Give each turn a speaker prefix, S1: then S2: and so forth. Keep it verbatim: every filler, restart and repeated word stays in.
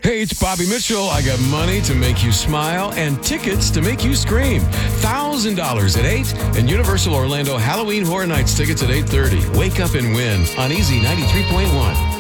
S1: Hey, it's Bobby Mitchell. I got money to make you smile and tickets to make you scream. one thousand dollars at eight and Universal Orlando Halloween Horror Nights tickets at eight thirty. Wake up and win on Easy ninety-three point one.